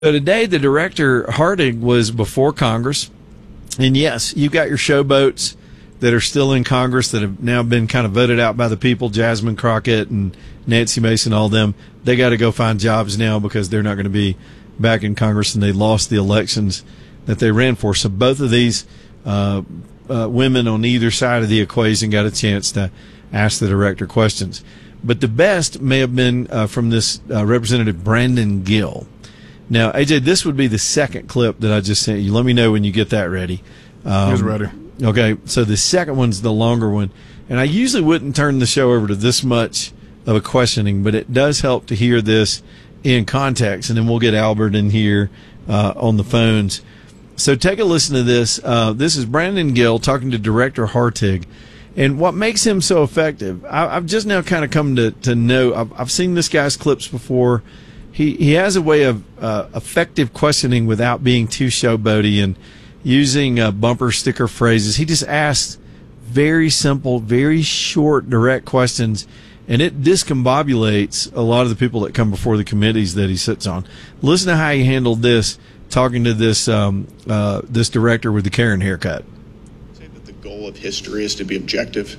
So today, the director, Hartig, was before Congress. And yes, you've got your showboats that are still in Congress that have now been kind of voted out by the people, Jasmine Crockett and Nancy Mason, all them. They got to go find jobs now because they're not going to be back in Congress, and they lost the elections that they ran for. So both of these women on either side of the equation got a chance to ask the director questions. But the best may have been from this Representative Brandon Gill. Now, AJ, this would be the second clip that I just sent you. Let me know when you get that ready. He's ready. Okay, so the second one's the longer one. And I usually wouldn't turn the show over to this much of a questioning, but it does help to hear this in context. And then we'll get Albert in here on the phones. So take a listen to this. This is Brandon Gill talking to Director Hartig. And what makes him so effective, I've just now kind of come to know, I've seen this guy's clips before. He has a way of effective questioning without being too showboaty and using bumper sticker phrases. He just asks very simple, very short, direct questions, and it discombobulates a lot of the people that come before the committees that he sits on. Listen to how he handled this, talking to this this director with the Karen haircut. Say that the goal of history is to be objective.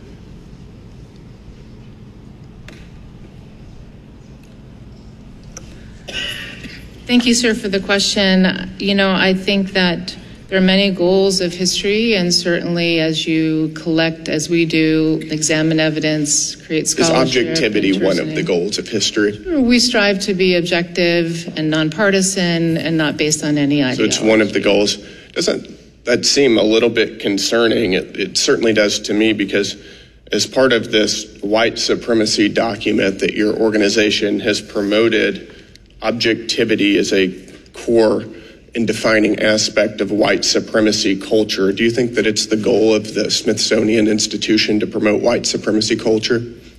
Thank you, sir, for the question. You know, I think that there are many goals of history, and certainly as you collect, as we do, examine evidence, create scholarship. Is objectivity one of the goals of history? We strive to be objective and nonpartisan and not based on any ideology. So it's one of the goals. Doesn't that seem a little bit concerning? It certainly does to me, because as part of this white supremacy document that your organization has promoted, objectivity is a core and defining aspect of white supremacy culture. Do you think that it's the goal of the Smithsonian Institution to promote white supremacy culture?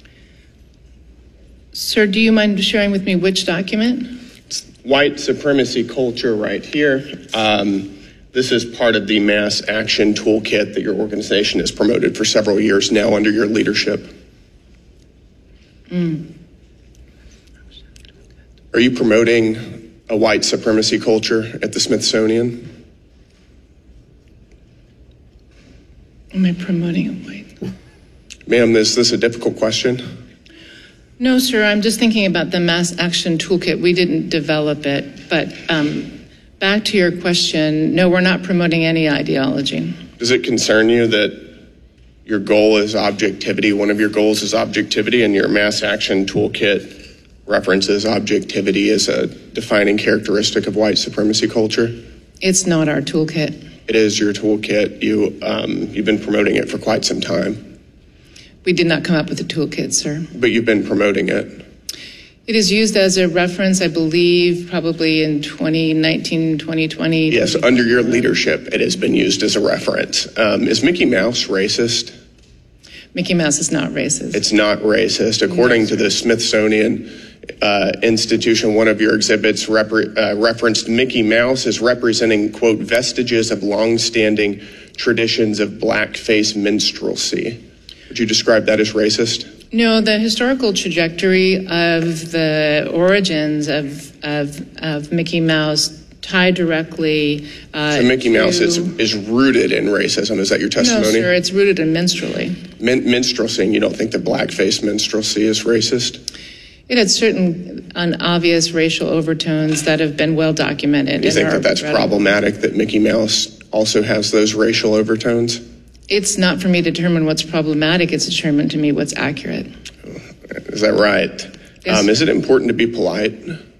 Sir, do you mind sharing with me which document? It's white supremacy culture right here. This is part of the mass action toolkit that your organization has promoted for several years now under your leadership. Are you promoting a white supremacy culture at the Smithsonian? Am I promoting a white? Ma'am, is this a difficult question? No, sir. I'm just thinking about the mass action toolkit. We didn't develop it. But back to your question, no, we're not promoting any ideology. Does it concern you that your goal is objectivity? One of your goals is objectivity, and your mass action toolkit references objectivity as a defining characteristic of white supremacy culture? It's not our toolkit. It is your toolkit. You've been promoting it for quite some time. We did not come up with a toolkit, sir. But you've been promoting it. It is used as a reference, I believe, probably in 2019, 2020. Yes, under your leadership, it has been used as a reference. Is Mickey Mouse racist? Mickey Mouse is not racist. It's not racist. According to the Smithsonian Institution, one of your exhibits referenced Mickey Mouse as representing, quote, vestiges of longstanding traditions of blackface minstrelsy. Would you describe that as racist? No, the historical trajectory of the origins of Mickey Mouse tied directly so Mickey Mouse is rooted in racism. Is that your testimony? No, sir, it's rooted in minstrelsy. Minstrelsy, you don't think that blackface minstrelsy is racist? It had certain obvious racial overtones that have been well documented. You think that that's problematic, that Mickey Mouse also has those racial overtones? It's not for me to determine what's problematic. It's determined to me what's accurate. Is that right? Yes. Is it important to be polite?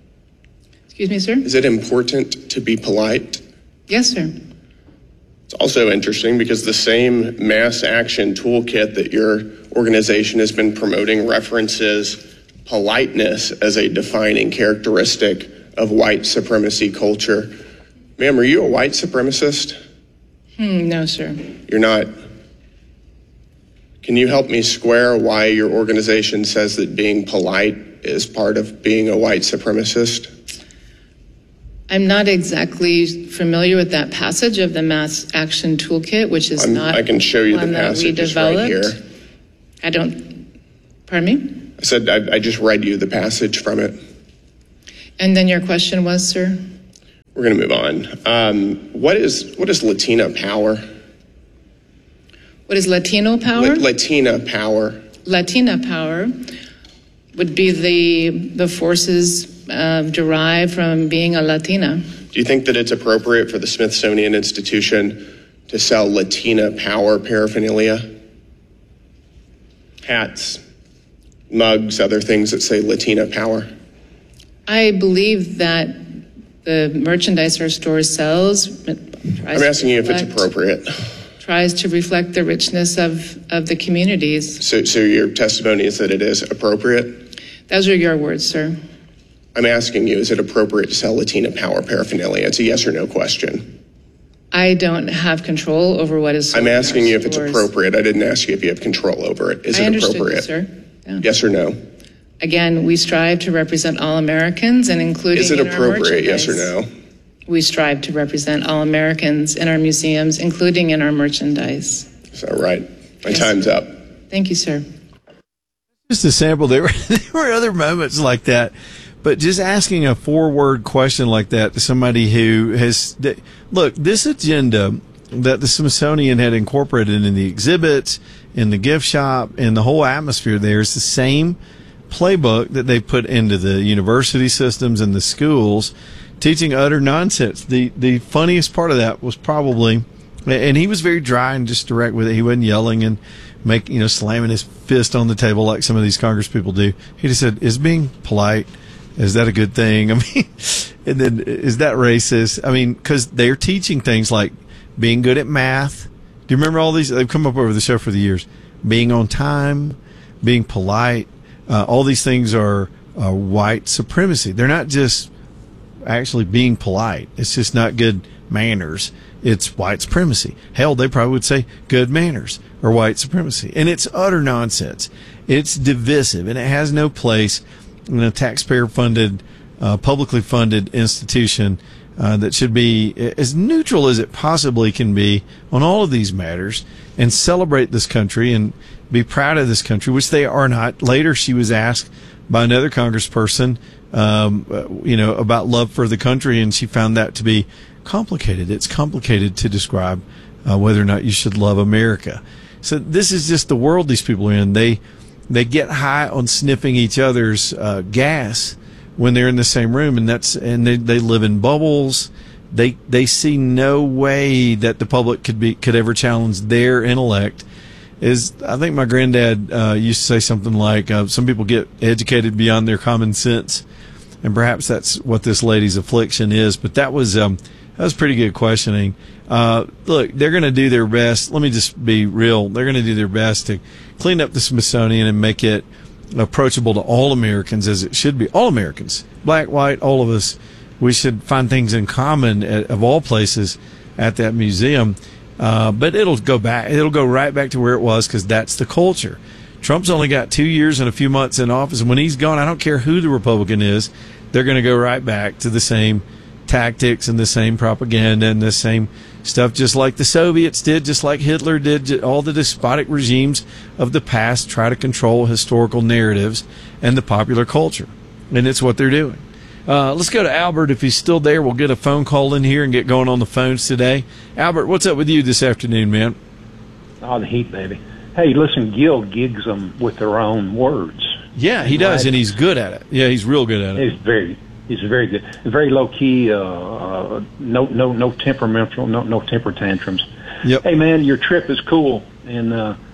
Excuse me, sir? Is it important to be polite? Yes, sir. It's also interesting because the same mass action toolkit that your organization has been promoting references politeness as a defining characteristic of white supremacy culture. Ma'am, are you a white supremacist? No, sir. You're not. Can you help me square why your organization says that being polite is part of being a white supremacist? I'm not exactly familiar with that passage of the mass action toolkit, which is not. I can show you the passage right here. I don't. Pardon me? I said I just read you the passage from it. And then your question was, sir? We're going to move on. What is Latina power? What is Latino power? Latina power. Latina power would be the forces derived from being a Latina. Do you think that it's appropriate for the Smithsonian Institution to sell Latina power paraphernalia? Hats, mugs, other things that say Latina power? I believe that the merchandise our store sells. I'm asking you if it's appropriate. Tries to reflect the richness of the communities. So your testimony is that it is appropriate? Those are your words, sir. I'm asking you, is it appropriate to sell Latina power paraphernalia? It's a yes or no question. I don't have control over what is sold. I'm asking you if stores. it's appropriate. I didn't ask you if you have control over it. Is it appropriate? You, sir. Yeah. Yes or no? Again, we strive to represent all Americans, and including Is it in our appropriate, yes or merchandise. no? We strive to represent all Americans in our museums, including in our merchandise. Is that right? My Yes. time's up. Thank you, sir. Just a sample. There were other moments like that, but just asking a 4-word question like that to somebody who has look, this agenda that the Smithsonian had incorporated in the exhibits, in the gift shop, in the whole atmosphere there is the same playbook that they put into the university systems and the schools, teaching utter nonsense. The funniest part of that was probably, and he was very dry and just direct with it. He wasn't yelling and slamming his fist on the table like some of these Congress people do. He just said, "Is being polite, is that a good thing?" I mean, and then is that racist? I mean, because they're teaching things like being good at math. Do you remember all these? They've come up over the show for the years. Being on time, being polite. All these things are white supremacy. They're not just actually being polite. It's just not good manners. It's white supremacy. Hell, they probably would say good manners or white supremacy. And it's utter nonsense. It's divisive, and it has no place in a taxpayer-funded, publicly funded institution that should be as neutral as it possibly can be on all of these matters and celebrate this country and be proud of this country, which they are not. Later, she was asked by another congressperson, about love for the country, and she found that to be complicated. It's complicated to describe whether or not you should love America. So this is just the world these people are in. They get high on sniffing each other's gas when they're in the same room, and they live in bubbles. They see no way that the public could ever challenge their intellect. I think my granddad used to say something like, some people get educated beyond their common sense, and perhaps that's what this lady's affliction is. But that was pretty good questioning. Look, they're going to do their best. Let me just be real. They're going to do their best to clean up the Smithsonian and make it approachable to all Americans, as it should be. All Americans, black, white, all of us. We should find things in common of all places at that museum. But it'll go right back to where it was, because that's the culture. Trump's only got 2 years and a few months in office, and when he's gone, I don't care who the Republican is, they're going to go right back to the same tactics and the same propaganda and the same stuff, just like the Soviets did, just like Hitler did. All the despotic regimes of the past try to control historical narratives and the popular culture, and it's what they're doing. Let's go to Albert. If he's still there, we'll get a phone call in here and get going on the phones today. Albert, what's up with you this afternoon, man? Oh, the heat, baby. Hey, listen, Gil gigs them with their own words. Yeah, he does, and he's good at it. Yeah, he's real good at it. He's very good. Very low key. No temperamental. No temper tantrums. Yep. Hey, man, your trip is cool, and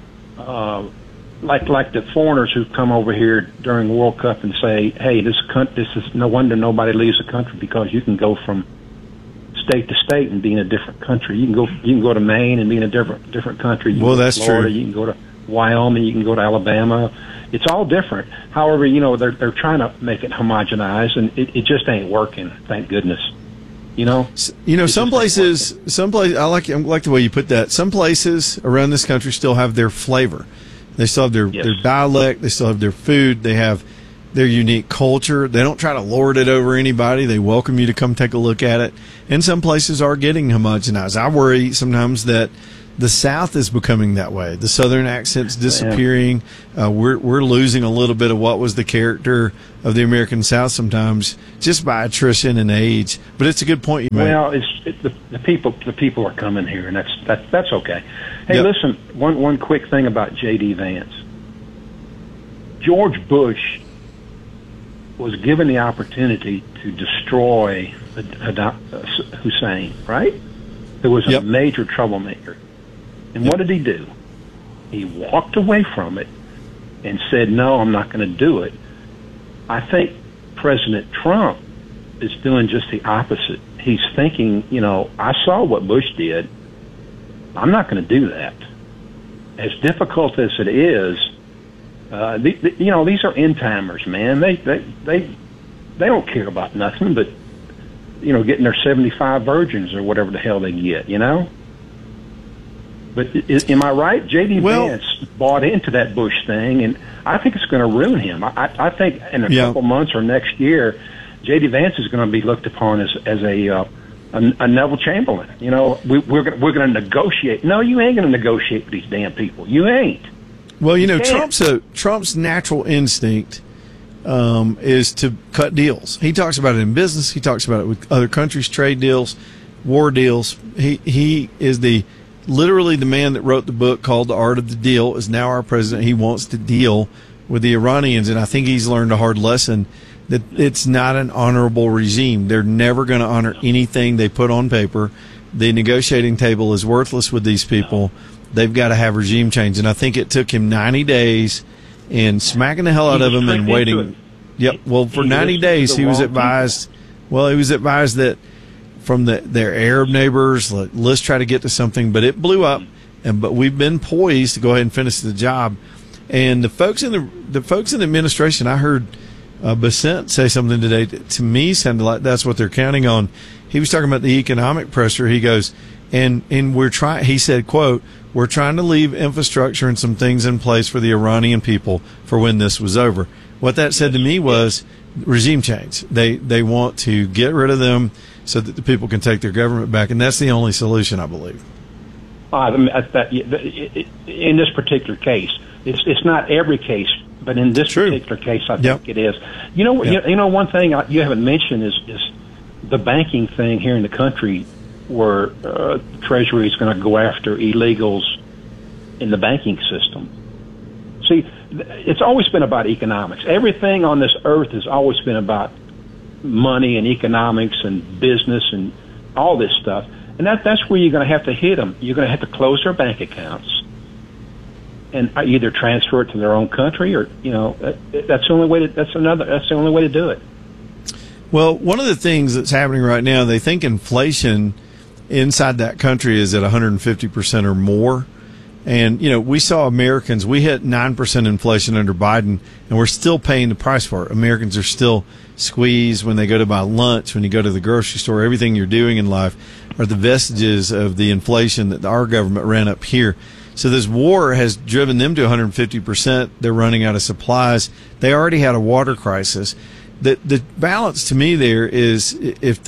like the foreigners who come over here during World Cup and say, "Hey, this is no wonder nobody leaves the country, because you can go from state to state and be in a different country. You can go to Maine and be in a different country. You well, can go that's to Florida, true. You can go to Wyoming. You can go to Alabama. It's all different. However, they're trying to make it homogenized, and it just ain't working. Thank goodness. Some places. I like the way you put that. Some places around this country still have their flavor. They still have their dialect. They still have their food. They have their unique culture. They don't try to lord it over anybody. They welcome you to come take a look at it. And some places are getting homogenized. I worry sometimes that the South is becoming that way. The Southern accent's disappearing. We're losing a little bit of what was the character of the American South sometimes just by attrition and age. But it's a good point you made. Well, the people are coming here, and that's okay. Hey, Yep. listen, one quick thing about J.D. Vance. George Bush was given the opportunity to destroy Hussein, right? Who was a Yep. major troublemaker. And what did he do? He walked away from it and said, no, I'm not going to do it. I think President Trump is doing just the opposite. He's thinking, I saw what Bush did. I'm not going to do that. As difficult as it is, these are end timers, man. They don't care about nothing but, getting their 75 virgins or whatever the hell they get, But am I right? J.D. Vance bought into that Bush thing, and I think it's going to ruin him. I think in a couple months or next year, J.D. Vance is going to be looked upon as a Neville Chamberlain. We're going to negotiate. No, you ain't going to negotiate with these damn people. You ain't. Well, Trump's natural instinct is to cut deals. He talks about it in business. He talks about it with other countries, trade deals, war deals. He is literally the man that wrote the book called The Art of the Deal is now our president. He wants to deal with the Iranians, and I think he's learned a hard lesson that it's not an honorable regime. They're never going to honor anything they put on paper. The negotiating table is worthless with these people. They've got to have regime change, and I think it took him 90 days and smacking the hell out of them and waiting. Yep. Well, for 90 days, he was advised. Well, he was advised that from their Arab neighbors, let's try to get to something, but it blew up. But we've been poised to go ahead and finish the job. And the folks in the administration, I heard Bessent say something today that to me sounded like that's what they're counting on. He was talking about the economic pressure. He goes, and we're trying. He said, "quote We're trying to leave infrastructure and some things in place for the Iranian people for when this was over." What that said to me was regime change. They want to get rid of them so that the people can take their government back, and that's the only solution, I believe. In this particular case, it's not every case, but in this particular case, I think it is. One thing you haven't mentioned is the banking thing here in the country, where the Treasury is going to go after illegals in the banking system. See, it's always been about economics. Everything on this earth has always been about money and economics and business and all this stuff. And that's where you're going to have to hit them. You're going to have to close their bank accounts and either transfer it to their own country, or that's the only way. That's the only way to do it. Well, one of the things that's happening right now, they think inflation inside that country is at 150% or more. And, we saw Americans, we hit 9% inflation under Biden, and we're still paying the price for it. Americans are still squeezed when they go to buy lunch, when you go to the grocery store. Everything you're doing in life are the vestiges of the inflation that our government ran up here. So this war has driven them to 150%. They're running out of supplies. They already had a water crisis. The balance to me there is if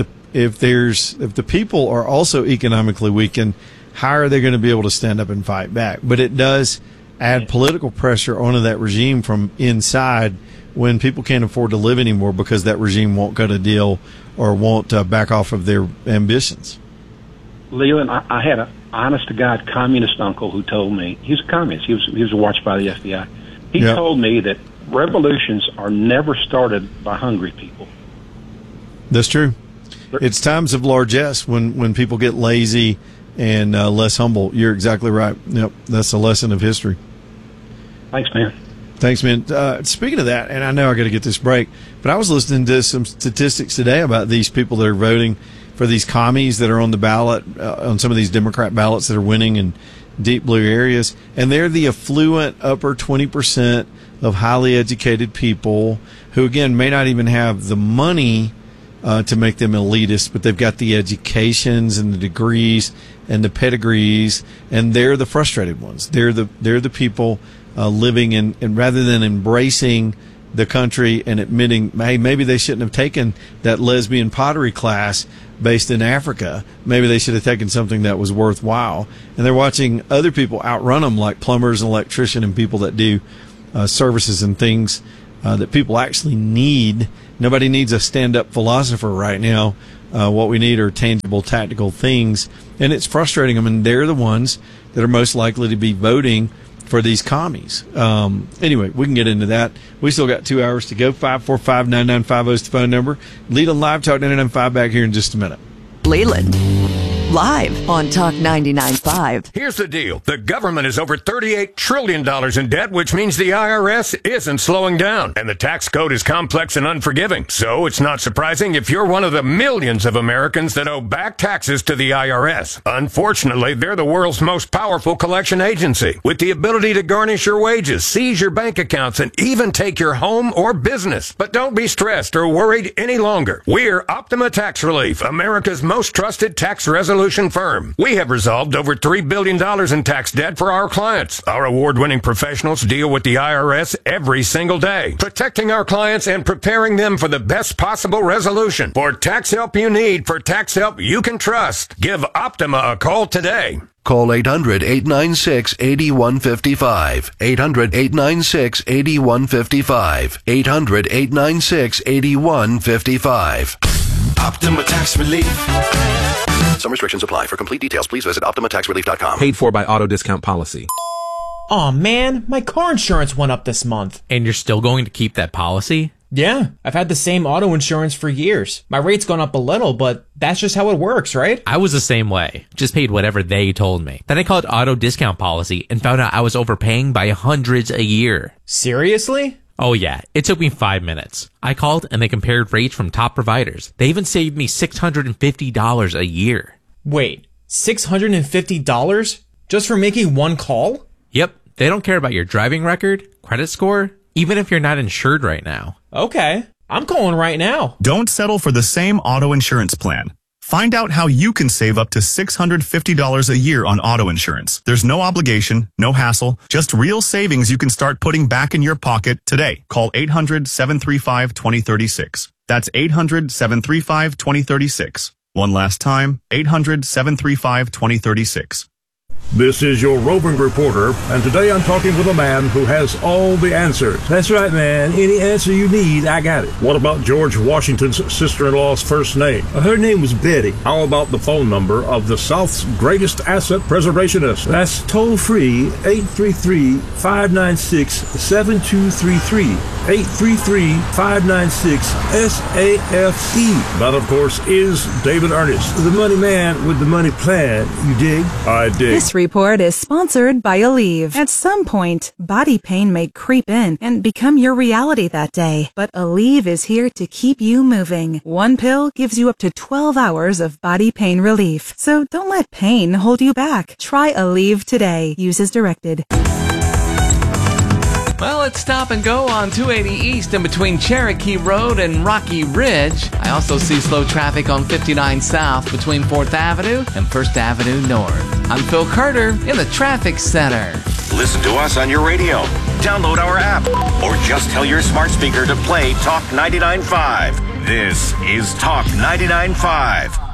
the people are also economically weakened, how are they going to be able to stand up and fight back? But it does add political pressure onto that regime from inside when people can't afford to live anymore because that regime won't cut a deal or won't back off of their ambitions. Leland, I had an honest-to-God communist uncle who told me, he's a communist, he was watched by the FBI. He told me that revolutions are never started by hungry people. That's true. It's times of largesse when people get lazy and less humble. You're exactly right. Yep, that's a lesson of history. Thanks, man. Thanks, man. Speaking of that, and I know I got to get this break, but I was listening to some statistics today about these people that are voting for these commies that are on the ballot, on some of these Democrat ballots that are winning in deep blue areas, and they're the affluent upper 20% of highly educated people who, again, may not even have the money to make them elitist, but they've got the educations and the degrees and the pedigrees, and they're the frustrated ones. They're the people living in, and rather than embracing the country and admitting, hey, maybe they shouldn't have taken that lesbian pottery class based in Africa. Maybe they should have taken something that was worthwhile. And they're watching other people outrun them, like plumbers and electricians and people that do services and things that people actually need. Nobody needs a stand-up philosopher right now. What we need are tangible, tactical things. And it's frustrating them, and they're the ones that are most likely to be voting for these commies. Anyway, we can get into that. We still got 2 hours to go. 545-9950 is the phone number. Lead on Live Talk 99.5 back here in just a minute. Leland. Live on Talk 99.5. Here's the deal. The government is over $38 trillion in debt, which means the IRS isn't slowing down. And the tax code is complex and unforgiving. So it's not surprising if you're one of the millions of Americans that owe back taxes to the IRS. Unfortunately, they're the world's most powerful collection agency, with the ability to garnish your wages, seize your bank accounts, and even take your home or business. But don't be stressed or worried any longer. We're Optima Tax Relief, America's most trusted tax resolution firm. We have resolved over $3 billion in tax debt for our clients. Our award-winning professionals deal with the IRS every single day, protecting our clients and preparing them for the best possible resolution. For tax help you need, for tax help you can trust, give Optima a call today. Call 800-896-8155. 800-896-8155. 800-896-8155. Optima Tax Relief. Some restrictions apply. For complete details, please visit OptimaTaxRelief.com. Paid for by Auto Discount Policy. Aw, man, my car insurance went up this month. And you're still going to keep that policy? Yeah, I've had the same auto insurance for years. My rate's gone up a little, but that's just how it works, right? I was the same way. Just paid whatever they told me. Then I called Auto Discount Policy and found out I was overpaying by hundreds a year. Seriously? Oh yeah, it took me 5 minutes. I called and they compared rates from top providers. They even saved me $650 a year. Wait, $650 just for making one call? Yep, they don't care about your driving record, credit score, even if you're not insured right now. Okay, I'm calling right now. Don't settle for the same auto insurance plan. Find out how you can save up to $650 a year on auto insurance. There's no obligation, no hassle, just real savings you can start putting back in your pocket today. Call 800-735-2036. That's 800-735-2036. One last time, 800-735-2036. This is your roving reporter, and today I'm talking with a man who has all the answers. That's right, man. Any answer you need, I got it. What about George Washington's sister-in-law's first name? Her name was Betty. How about the phone number of the South's greatest asset preservationist? That's toll-free 833-596-7233. 833-596-SAFE. That, of course, is David Ernest, the money man with the money plan. You dig? I dig. This report is sponsored by Aleve. At some point, body pain may creep in and become your reality that day. But Aleve is here to keep you moving. One pill gives you up to 12 hours of body pain relief. So don't let pain hold you back. Try Aleve today. Use as directed. Well, it's stop and go on 280 East in between Cherokee Road and Rocky Ridge. I also see slow traffic on 59 South between 4th Avenue and 1st Avenue North. I'm Phil Carter in the Traffic Center. Listen to us on your radio. Download our app. Or just tell your smart speaker to play Talk 99.5. This is Talk 99.5.